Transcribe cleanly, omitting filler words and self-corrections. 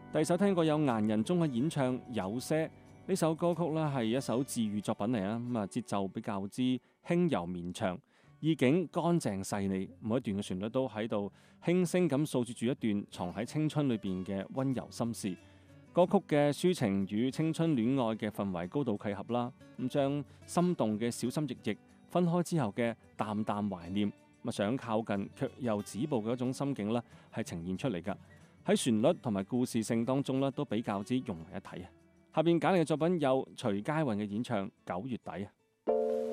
第二首聽過有顏人中嘅演唱《有些》呢首歌曲呢，係一首治愈作品嚟啊，節奏比較之輕柔綿長，意境乾淨細膩，每一段嘅旋律都喺度輕聲咁訴說住一段藏喺青春裏邊嘅溫柔心事。歌曲嘅抒情與青春戀愛嘅氛圍高度契合啦，咁將心動嘅小心翼翼分開之後嘅淡淡懷念，想靠近卻又止步嘅一種心境呢，係呈現出嚟噶。喺旋律同埋故事性當中呢，都比較之融為一體啊。下邊揀嚟嘅作品有徐佳瑩嘅演唱《9月底》啊。